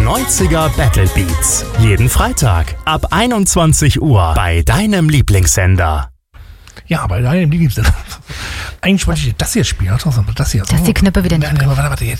90er Battle Beats. Jeden Freitag ab 21 Uhr bei deinem Lieblingssender. Ja, bei deinem Lieblingssender. Eigentlich wollte ich das hier spielen. Das hier. Dass die Knöpfe wieder nicht. Warte, jetzt.